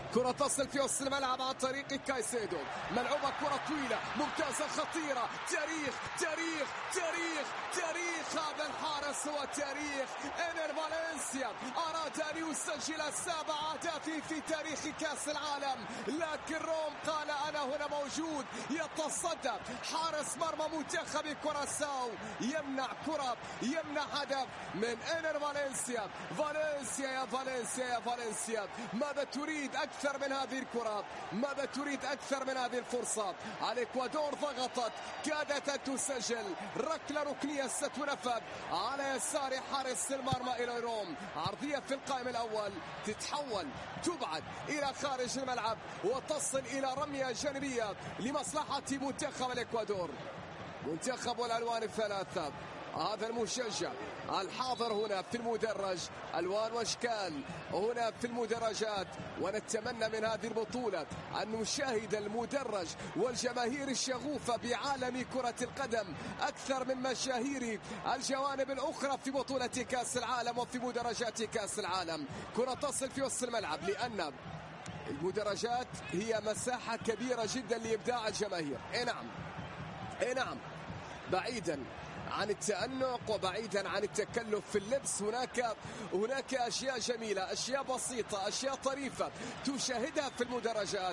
كرة تصل في وسط الملعب عن طريق كايسيدو، ملعوبة كرة طويلة ممتازة خطيرة. تاريخ تاريخ تاريخ تاريخ هذا الحارس، هو تاريخ. إنر فالنسيا أراد أن يسجل 7 أهداف في تاريخ كأس العالم، لكن روم قال أنا هنا موجود. يتصدى حارس مرمى منتخب كوراساو، يمنع كرة، يمنع هدف من إنر فالنسيا. فالنسيا يا فالنسيا يا فالنسيا، ماذا تريد أكثر من هذه الكرة؟ ماذا تريد أكثر من هذه الفرصة؟ الإكوادور ضغطت، كادت أن تسجل. ركلة ركنية ستنفذ على يسار حارس المرمى إلى روم، عرضية في القائم الأول، تتحول تبعد إلى خارج الملعب وتصل إلى رمية جانبية لمصلحة منتخب الإكوادور. منتخب الألوان الثلاثة، هذا المشجع الحاضر هنا في المدرج، ألوان واشكال هنا في المدرجات. ونتمنى من هذه البطولة أن نشاهد المدرج والجماهير الشغوفة بعالم كرة القدم أكثر من مشاهير الجوانب الأخرى في بطولة كأس العالم وفي مدرجات كأس العالم. كرة تصل في وسط الملعب، لأن المدرجات هي مساحة كبيرة جدا لإبداع الجماهير. نعم، بعيدا عن التأنق وبعيدا عن التكلف في اللبس، هناك أشياء جميلة، أشياء بسيطة، أشياء طريفة تشاهدها في المدرجات.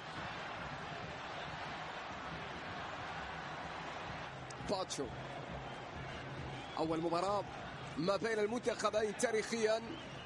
باتشو، أول مباراة ما بين المنتخبين تاريخيا.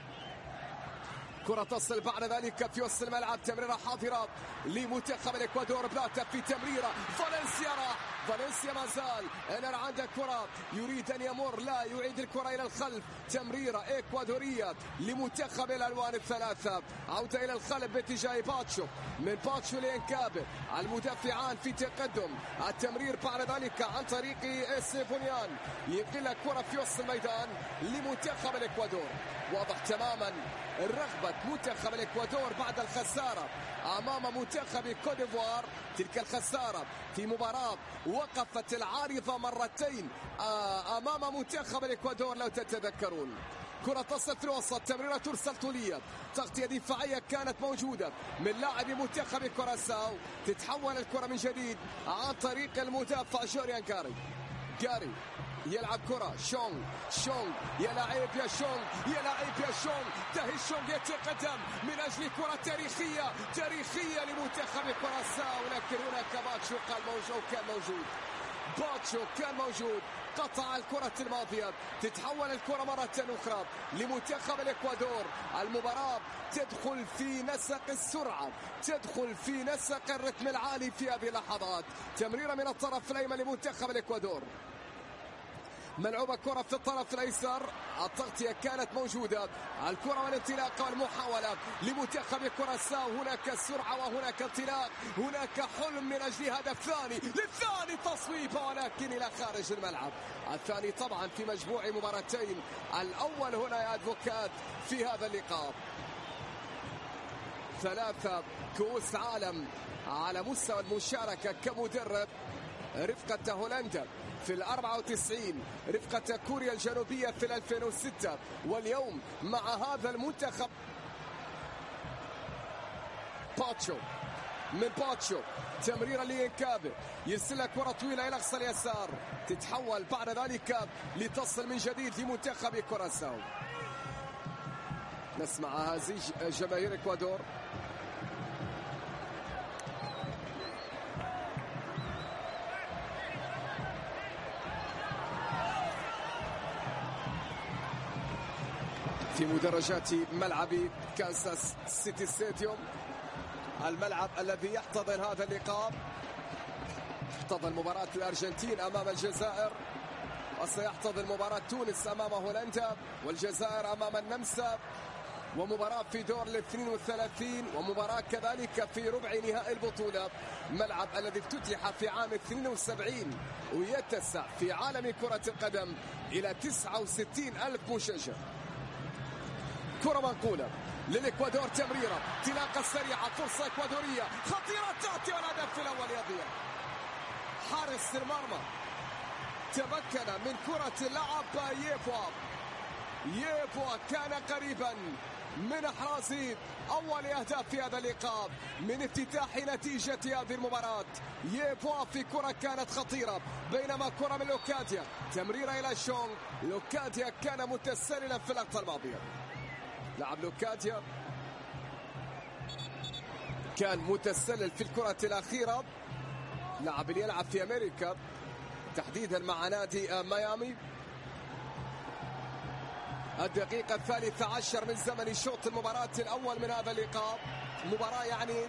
كرة تصل بعد ذلك في وسط الملعب، تمريرة حاضرة لمنتخب الإكوادور. بلاتا في تمريرة، فالنسيا راح، فالنسيا ما زال. إنر عنده كرة يريد أن يمر، لا، يعيد الكرة إلى الخلف. تمريرة إكوادورية لمنتخب الألوان الثلاثة، عودة إلى الخلف باتجاه باتشو، من باتشو لإنكابي، المدافعان في تقدم. التمرير بعد ذلك عن طريق إسيفونيان، ينقل الكرة في وسط الميدان لمنتخب الإكوادور. واضح تماما رغبة منتخب الإكوادور بعد الخسارة أمام منتخب كوت ديفوار. تلك الخسارة في مباراة وقفت العارضة مرتين أمام منتخب الإكوادور لو تتذكرون. كرة تصل في الوسط، تمريرة ترسل طولية، تغطية دفاعية كانت موجودة من لاعب منتخب كوراساو. تتحول الكرة من جديد عن طريق المدافع جوريان كاري يلعب كرة شونغ يا لاعب يا شونغ تهي شونغ يتقدم من أجل كرة تاريخية لمنتخب كوراساو، لكن هناك باتشو كان موجود، قطع الكرة الماضية. تتحول الكرة مرة أخرى لمنتخب الإكوادور. المباراة تدخل في نسق السرعة، تدخل في نسق الرتم العالي في هذه اللحظات. تمريرة من الطرف الأيمن لمنتخب الإكوادور، ملعوبة كرة في الطرف الأيسر، التغطية كانت موجودة، الكرة والانطلاق والمحاولة لمنتخب كوراساو. هناك سرعة وهناك انطلاق، هناك حلم من أجل هدف ثاني، للثاني تصويبة ولكن إلى خارج الملعب. الثاني طبعا في مجموع مباراتين، الأول هنا يا أدفوكات في هذا اللقاء. 3 كؤوس عالم على مستوى المشاركة كمدرب، رفقة هولندا في 94، رفقة كوريا الجنوبية في 2006، واليوم مع هذا المنتخب. باتشو تمريرة لإنكابي، يرسلها كرة طويلة إلى أقصى اليسار، تتحول بعد ذلك لتصل من جديد لمنتخب كوراساو. نسمع هذه جماهير إكوادور. في مدرجات ملعب كانساس سيتي ستاديوم، الملعب الذي يحتضن هذا اللقاء، يحتضن مباراة الأرجنتين أمام الجزائر، وسيحتضن مباراة تونس أمام هولندا، والجزائر أمام النمسا، ومباراة في دور 32، ومباراة كذلك في ربع نهائي البطولة. ملعب الذي افتتح في عام 72 ويتسع في عالم كرة القدم إلى 69 ألف مشجع. كرة منقولة للإكوادور، تمريرة، انطلاقة سريعة، فرصة إكوادورية خطيرة تأتي والهدف الأول يضيع. حارس المرمى تمكن من كرة اللعب. ييفوا كان قريبا من احراز اول اهداف في هذا اللقاء من افتتاح نتيجة هذه المباراة. ييفوا في كرة كانت خطيرة، بينما كرة من لوكاديا، تمريرة الى شونغ. لوكاديا كان متسللا في اللقطة الماضية. لاعب لوكاديا كان متسلل في الكرة الأخيرة، لاعب اللي يلعب في أمريكا تحديدا مع نادي ميامي. الدقيقة 13 من زمن الشوط المباراة الأول من هذا اللقاء. مباراة يعني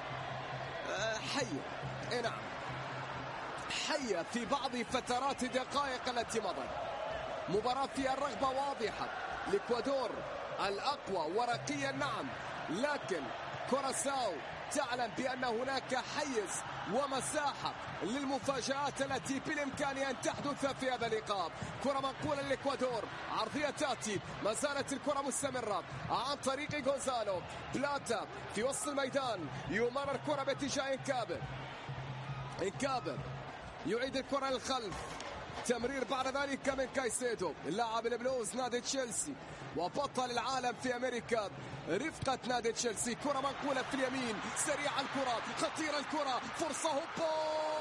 حية، نعم حية في بعض فترات الدقائق التي مضت. مباراة فيها الرغبة واضحة، الإكوادور الأقوى ورقيا نعم، لكن كوراساو تعلم بأن هناك حيز ومساحة للمفاجآت التي بالإمكان أن تحدث في هذا اللقاء. كرة منقولة للإكوادور، عرضية تأتي، ما زالت الكرة مستمرة عن طريق غونزالو بلاتا في وسط الميدان، يمرر الكرة باتجاه إنكابر يعيد الكرة للخلف، تمرير بعد ذلك من كايسيدو اللاعب البلوز نادي تشيلسي وبطل العالم في أمريكا رفقة نادي تشيلسي. كرة منقولة في اليمين، سريعة الكرة، خطيرة الكرة، فرصة هوبا،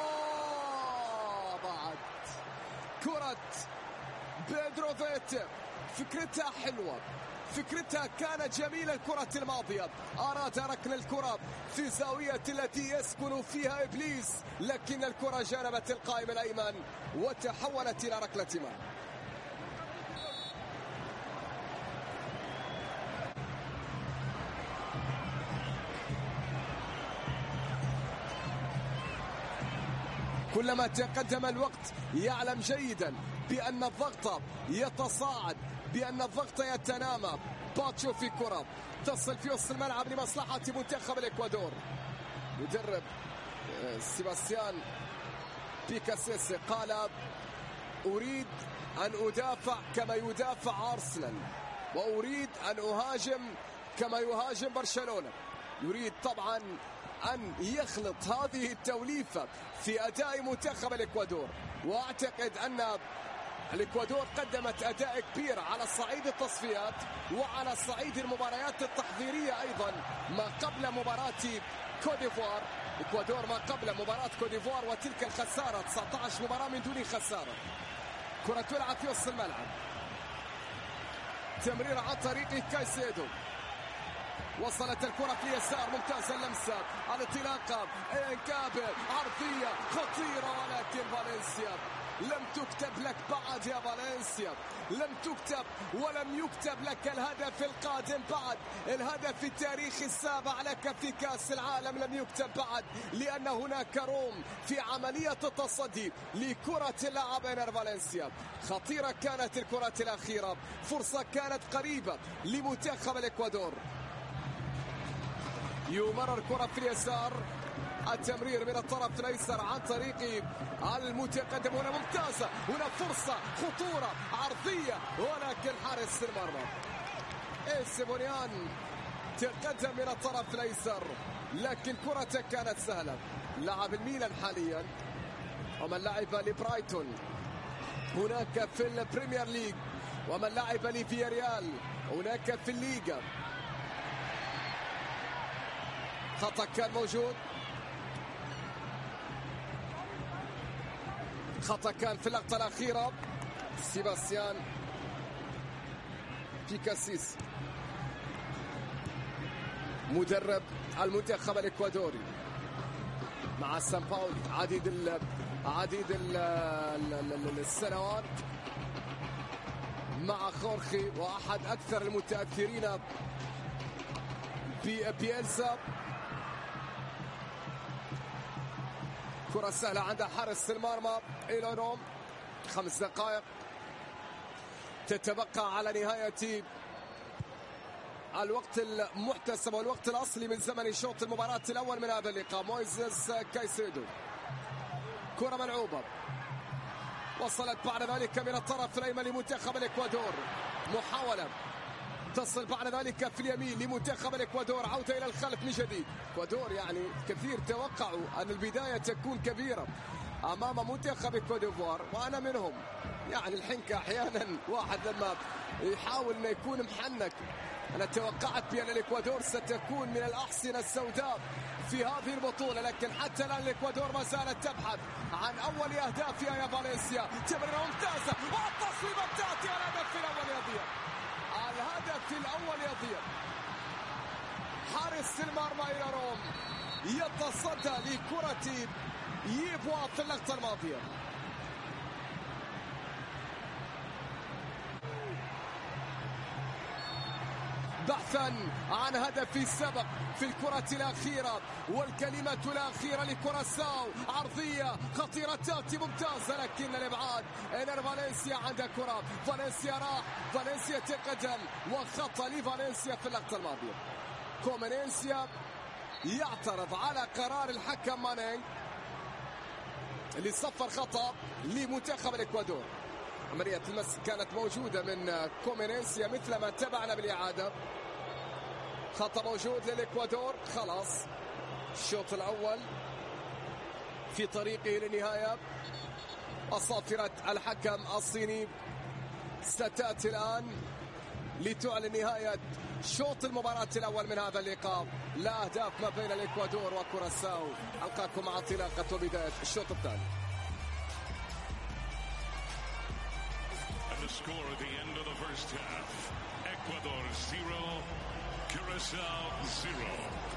بعد كرة بيدرو فيت، فكرتها حلوة، فكرتها كانت جميلة. الكرة الماضية أراد ركن الكرة في زاوية التي يسكن فيها إبليس، لكن الكرة جانبت القائم الأيمن وتحولت إلى ركلة مرمى. كلما تقدم الوقت يعلم جيدا بأن الضغط يتصاعد، بأن الضغط يتنامى. باتشو في كرة تصل في وسط الملعب لمصلحة منتخب الإكوادور. مدرب سيباستيان بيكاسيس قال أريد أن أدافع كما يدافع أرسنال، وأريد أن أهاجم كما يهاجم برشلونة. يريد طبعا أن يخلط هذه التوليفة في أداء منتخب الإكوادور، وأعتقد أن الإكوادور قدمت أداء كبير على صعيد التصفيات وعلى صعيد المباريات التحضيرية أيضا ما قبل مباراة كوديفوار. إكوادور ما قبل مباراة كوديفوار وتلك الخسارة 19 مباراة من دون خسارة. كرة تلعب في وسط الملعب، تمرير عن طريق كايسيدو، وصلت الكرة في اليسار، ممتازة اللمسة، الانطلاقة، إنكابر، عرضية خطيرة، ولكن فالنسيا لم تكتب لك بعد يا فالنسيا، لم تكتب ولم يكتب لك الهدف القادم بعد. الهدف التاريخي السابع لك في كأس العالم لم يكتب بعد، لأن هناك روم في عملية التصدي لكرة اللاعب إنر فالنسيا. خطيرة كانت الكرة الأخيرة، فرصة كانت قريبة لمنتخب الإكوادور. يمرر كرة في اليسار، التمرير من الطرف الايسر عن طريق المتقدم، هنا ممتازة، هنا فرصة، خطورة، عرضية، ولكن حارس المرمى سيمونيان تقدم من الطرف الايسر، لكن كرة كانت سهلة. لاعب الميلان حاليا ومن لعب لبرايتون هناك في البريمير ليج، ومن لعب لفياريال هناك في الليغا. خطأ كان موجود، خطأ كان في اللقطة الأخيرة. سيباستيان بيكاسيس مدرب المنتخب الإكوادوري مع سان باولو عديد السنوات مع خورخي، وأحد أكثر المتأثرين ببيلسا. كرة سهلة عند حارس المرمى إيلونوم. 5 دقائق تتبقى على نهاية الوقت المحتسب والوقت الأصلي من زمن الشوط المباراة الأول من هذا اللقاء. مويزيس كايسيدو، كرة ملعوبة، وصلت بعد ذلك من الطرف الأيمن لمنتخب الإكوادور، محاولة تصل بعد ذلك في اليمين لمنتخب الإكوادور، عودة إلى الخلف من جديد. إكوادور يعني كثير توقعوا أن البداية تكون كبيرة أمام منتخب كوديفوار، وأنا منهم. يعني الحنكة أحيانا واحد لما يحاول أن يكون محنك أنا توقعت بأن الإكوادور ستكون من الأحصنة السوداء في هذه البطولة، لكن حتى الآن الإكوادور ما زالت تبحث عن أول أهدافها يا فالنسيا. تمريرة ممتازة والتصويبة تأتي. الهدف الأول يضيع، الهدف الأول يضيع. حارس المرمى إلى روم يتصدى لكرة ييبوا في اللقطة الماضية. بحثا عن هدف السبق في الكرة الأخيرة والكلمة الأخيرة لكوراساو. عرضية خطيرة تأتي ممتازة، لكن الإبعاد. إنر فالنسيا عندها كرة. فالنسيا راح، فالنسيا تقدم وخطأ لفالنسيا في اللقطة الماضية. كومينينسيا يعترض على قرار الحكم مانينغ اللي صفر خطأ لمنتخب الإكوادور. عملية المس كانت موجودة من كومينينسيا مثل ما تابعنا بالإعادة. خطأ موجود للإكوادور. خلاص الشوط الأول في طريقه للنهاية. أصافرة الحكم الصيني ستأتي الآن لتعلن نهاية شوط المباراة الأول من هذا اللقاء. لا أهداف ما بين الإكوادور وكوراساو. ألقاكم مع انطلاقة وبداية الشوط الثاني. The score at the end of the first half, Ecuador 0, Curaçao 0.